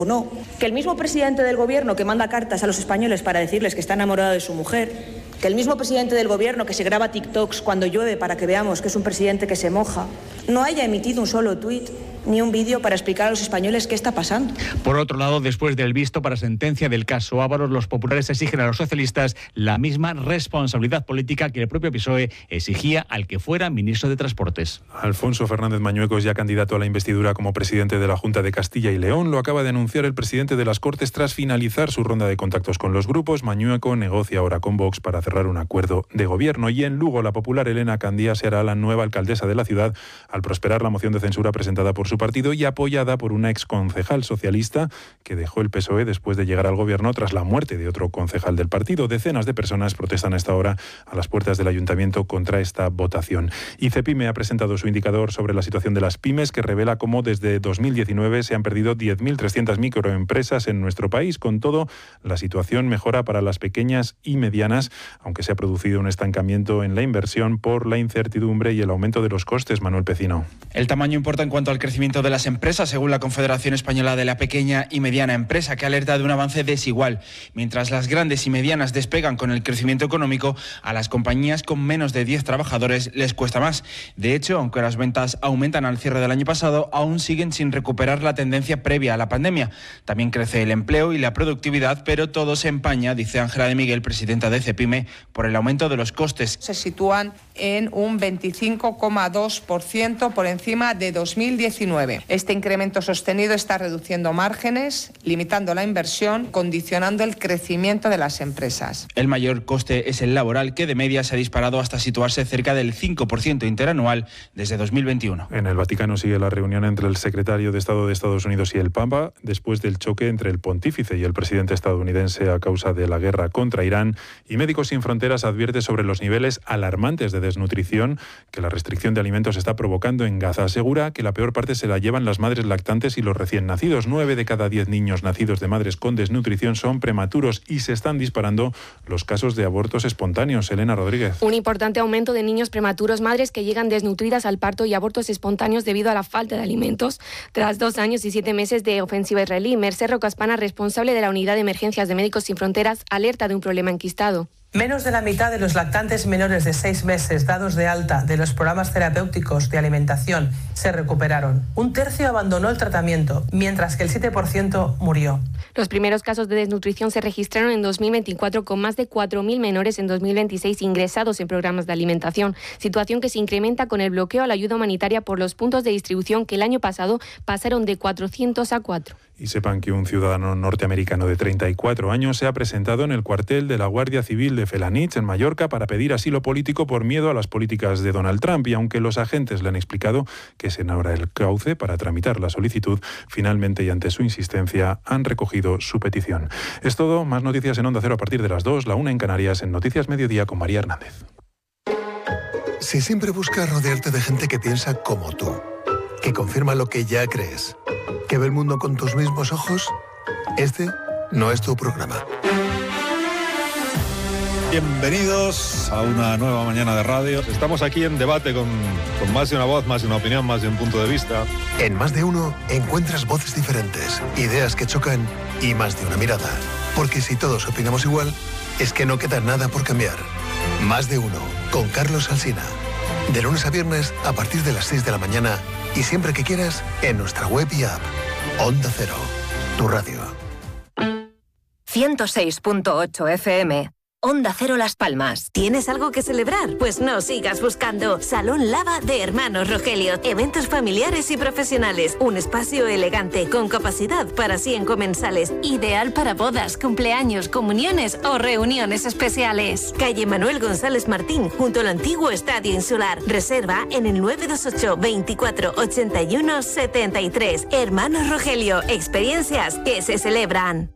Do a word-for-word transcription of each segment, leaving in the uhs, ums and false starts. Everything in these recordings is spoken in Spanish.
No, que el mismo presidente del gobierno que manda cartas a los españoles para decirles que está enamorado de su mujer, que el mismo presidente del gobierno que se graba TikToks cuando llueve para que veamos que es un presidente que se moja, no haya emitido un solo tuit ni un vídeo para explicar a los españoles qué está pasando. Por otro lado, después del visto para sentencia del caso Ábalos, los populares exigen a los socialistas la misma responsabilidad política que el propio P S O E exigía al que fuera ministro de Transportes. Alfonso Fernández Mañueco es ya candidato a la investidura como presidente de la Junta de Castilla y León. Lo acaba de anunciar el presidente de las Cortes tras finalizar su ronda de contactos con los grupos. Mañueco negocia ahora con Vox para cerrar un acuerdo de gobierno. Y en Lugo, la popular Elena Candía será la nueva alcaldesa de la ciudad al prosperar la moción de censura presentada por su partido y apoyada por una exconcejal socialista que dejó el P S O E después de llegar al gobierno tras la muerte de otro concejal del partido. Decenas de personas protestan a esta hora a las puertas del ayuntamiento contra esta votación. Y Cepime ha presentado su indicador sobre la situación de las pymes, que revela cómo desde dos mil diecinueve se han perdido diez mil trescientas microempresas en nuestro país. Con todo, la situación mejora para las pequeñas y medianas, aunque se ha producido un estancamiento en la inversión por la incertidumbre y el aumento de los costes. Manuel Pecino. El tamaño importa en cuanto al crecimiento de las empresas, según la Confederación Española de la Pequeña y Mediana Empresa, que alerta de un avance desigual. Mientras las grandes y medianas despegan con el crecimiento económico, a las compañías con menos de diez trabajadores les cuesta más. De hecho, aunque las ventas aumentan al cierre del año pasado, aún siguen sin recuperar la tendencia previa a la pandemia. También crece el empleo y la productividad, pero todo se empaña, dice Ángela de Miguel, presidenta de Cepime, por el aumento de los costes. Se sitúan en un veinticinco coma dos por ciento por encima de dos mil diecinueve. Este incremento sostenido está reduciendo márgenes, limitando la inversión, condicionando el crecimiento de las empresas. El mayor coste es el laboral, que de media se ha disparado hasta situarse cerca del cinco por ciento interanual desde dos mil veintiuno. En el Vaticano sigue la reunión entre el secretario de Estado de Estados Unidos y el Papa, después del choque entre el pontífice y el presidente estadounidense a causa de la guerra contra Irán. Y Médicos Sin Fronteras advierte sobre los niveles alarmantes de desnutrición que la restricción de alimentos está provocando en Gaza. Asegura que la peor parte se la llevan las madres lactantes y los recién nacidos. Nueve de cada diez niños nacidos de madres con desnutrición son prematuros y se están disparando los casos de abortos espontáneos. Elena Rodríguez. Un importante aumento de niños prematuros, madres que llegan desnutridas al parto y abortos espontáneos debido a la falta de alimentos. Tras dos años y siete meses de ofensiva israelí, Mercè Rocaspana, responsable de la Unidad de Emergencias de Médicos Sin Fronteras, alerta de un problema enquistado. Menos de la mitad de los lactantes menores de seis meses dados de alta de los programas terapéuticos de alimentación se recuperaron. Un tercio abandonó el tratamiento, mientras que el siete por ciento murió. Los primeros casos de desnutrición se registraron en dos mil veinticuatro, con más de cuatro mil menores en dos mil veintiséis ingresados en programas de alimentación, situación que se incrementa con el bloqueo a la ayuda humanitaria por los puntos de distribución, que el año pasado pasaron de cuatrocientos a cuatro. Y sepan que un ciudadano norteamericano de treinta y cuatro años se ha presentado en el cuartel de la Guardia Civil de Felanitx, en Mallorca, para pedir asilo político por miedo a las políticas de Donald Trump. Y aunque los agentes le han explicado que se abra el cauce para tramitar la solicitud, finalmente y ante su insistencia han recogido su petición. Es todo. Más noticias en Onda Cero a partir de las dos, la una en Canarias, en Noticias Mediodía con María Hernández. Si siempre buscas rodearte de gente que piensa como tú, que confirma lo que ya crees, que ve el mundo con tus mismos ojos, este no es tu programa. Bienvenidos a una nueva mañana de radio. Estamos aquí en debate con, con más de una voz, más de una opinión, más de un punto de vista. En Más de Uno encuentras voces diferentes, ideas que chocan y más de una mirada. Porque si todos opinamos igual, es que no queda nada por cambiar. Más de Uno, con Carlos Alsina. De lunes a viernes a partir de las seis de la mañana y siempre que quieras en nuestra web y app. Onda Cero, tu radio. ciento seis punto ocho F M. Onda Cero Las Palmas. ¿Tienes algo que celebrar? Pues no sigas buscando. Salón Lava de Hermanos Rogelio. Eventos familiares y profesionales. Un espacio elegante con capacidad para cien comensales. Ideal para bodas, cumpleaños, comuniones o reuniones especiales. Calle Manuel González Martín, junto al antiguo Estadio Insular. Reserva en el nueve dos ocho, veinticuatro, ochenta y uno, setenta y tres. Hermanos Rogelio. Experiencias que se celebran.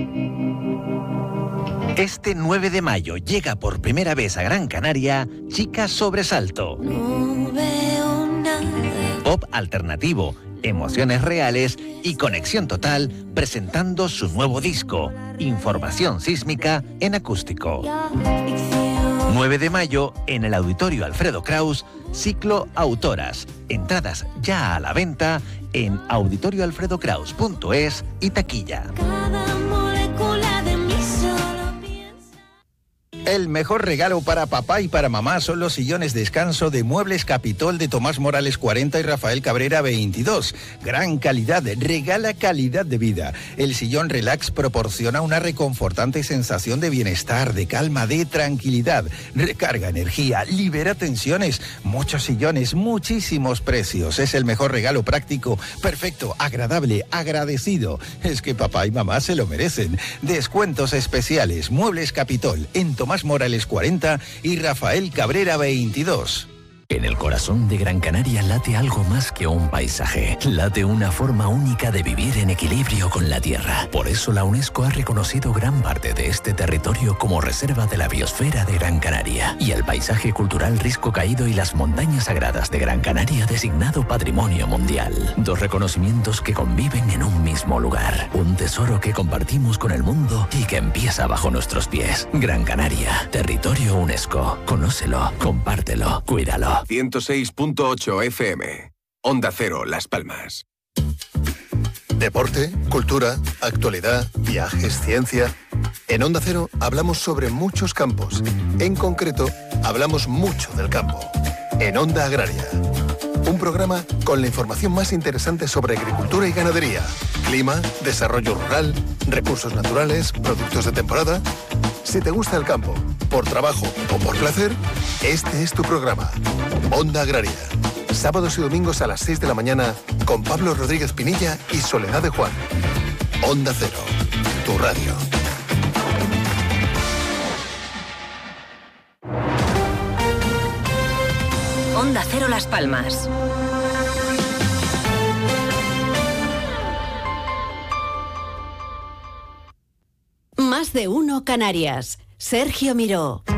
Este nueve de mayo llega por primera vez a Gran Canaria Chica Sobresalto. No veo nada. Pop alternativo, emociones reales y conexión total, presentando su nuevo disco, Información Sísmica en acústico. nueve de mayo en el Auditorio Alfredo Kraus, ciclo Autoras. Entradas ya a la venta en auditorio alfredo kraus punto es y taquilla. El mejor regalo para papá y para mamá son los sillones descanso de Muebles Capitol de Tomás Morales cuarenta y Rafael Cabrera veintidós. Gran calidad, regala calidad de vida. El sillón relax proporciona una reconfortante sensación de bienestar, de calma, de tranquilidad. Recarga energía, libera tensiones. Muchos sillones, muchísimos precios. Es el mejor regalo práctico, perfecto, agradable, agradecido. Es que papá y mamá se lo merecen. Descuentos especiales. Muebles Capitol en Tomás Morales cuarenta y Rafael Cabrera veintidós. En el corazón de Gran Canaria late algo más que un paisaje. Late una forma única de vivir en equilibrio con la tierra. Por eso la UNESCO ha reconocido gran parte de este territorio como reserva de la biosfera de Gran Canaria. Y el paisaje cultural Risco Caído y las montañas sagradas de Gran Canaria designado Patrimonio Mundial. Dos reconocimientos que conviven en un mismo lugar. Un tesoro que compartimos con el mundo y que empieza bajo nuestros pies. Gran Canaria, territorio UNESCO. Conócelo, compártelo, cuídalo. ciento seis punto ocho F M. Onda Cero, Las Palmas. Deporte, cultura, actualidad, viajes, ciencia. En Onda Cero hablamos sobre muchos campos. En concreto, hablamos mucho del campo. En Onda Agraria. Un programa con la información más interesante sobre agricultura y ganadería, clima, desarrollo rural, recursos naturales, productos de temporada. Si te gusta el campo, por trabajo o por placer, este es tu programa. Onda Agraria. Sábados y domingos a las seis de la mañana con Pablo Rodríguez Pinilla y Soledad de Juan. Onda Cero, tu radio. Onda Cero Las Palmas. Más de uno Canarias. Sergio Miró.